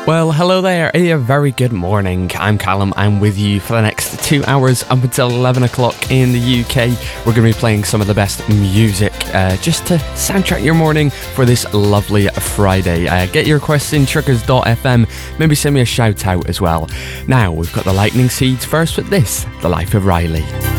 Well, hello there, a very good morning. I'm Callum, I'm with you for the next 2 hours up until 11 o'clock in the UK. We're going to be playing some of the best music just to soundtrack your morning for this lovely Friday. Get your requests in truckers.fm, maybe send me a shout out as well. Now, we've got the lightning seeds first with this, The Life of Riley.